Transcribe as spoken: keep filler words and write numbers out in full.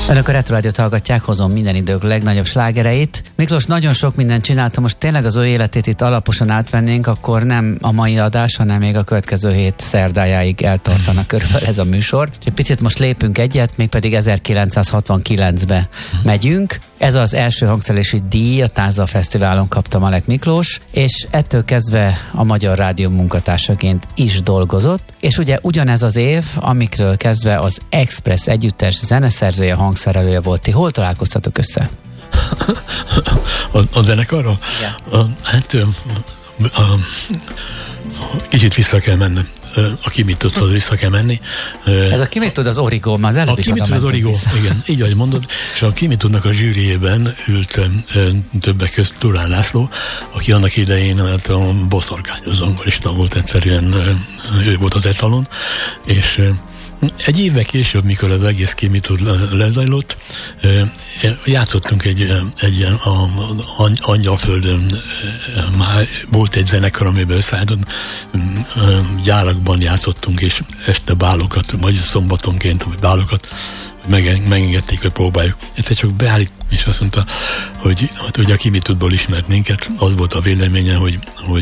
Önök a Retro Rádiót hallgatják, hozom minden idők legnagyobb slágereit. Miklós nagyon sok mindent csinálta, most tényleg az ő életét itt alaposan átvennénk, akkor nem a mai adás, hanem még a következő hét szerdájáig eltartana körülbelül ez a műsor. Úgyhogy picit most lépünk egyet, mégpedig ezerkilencszázhatvankilencbe megyünk. Ez az első hangszerelési díj, a Táza Fesztiválon kapta Malek Miklós, és ettől kezdve a Magyar Rádió munkatársaként is dolgozott, és ugye ugyanez az év, amikről kezdve az Express együttes zeneszerzője, hangszerelője volt. Ti hol találkoztatok össze? A, a zenekarra? Yeah. A, hát a, a, kicsit vissza kell mennem. A Ki mit tud, az vissza kell menni. Ez a Ki mit tud, az Origo, már az előbb a is Ki mit tud, az Origo, igen, így ahogy mondod, és a Ki mit tudnak a zsűriében ült többek közt Turán László, aki annak idején hát, a boszorkányos zongorista volt, egyszerűen ő volt az etalon, és egy évvel később, mikor az egész Ki mit tud lezajlott, játszottunk egy, egy ilyen a, a, Angyalföldön, már volt egy zenekar, amiben összeállított, gyárakban játszottunk, és este bálokat, vagy szombatonként, vagy bálokat megengedték, hogy próbáljuk. Egyszer csak beállít, és azt mondta, hogy, hogy a Ki mit tudból ismert minket. Az volt a véleménye, hogy, hogy